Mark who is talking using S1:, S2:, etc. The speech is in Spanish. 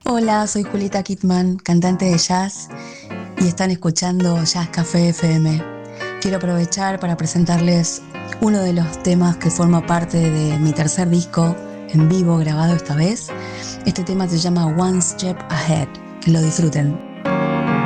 S1: Hola, soy Julieta Kittman, cantante de jazz, y están escuchando Jazz Café FM. Quiero aprovechar para presentarles uno de los temas que forma parte de mi tercer disco en vivo, grabado esta vez. Este tema se llama One Step Ahead. Que lo disfruten.